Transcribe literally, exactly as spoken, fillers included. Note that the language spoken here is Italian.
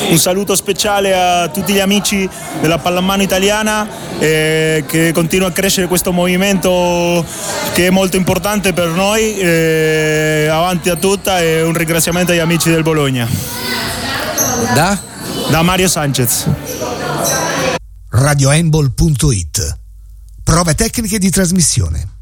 Un saluto speciale a tutti gli amici della pallamano italiana, eh, che continua a crescere questo movimento che è molto importante per noi, eh, avanti a tutta, e un ringraziamento agli amici del Bologna. Da? Da Mario Sanchez. radio handball punto it. Prove tecniche di trasmissione.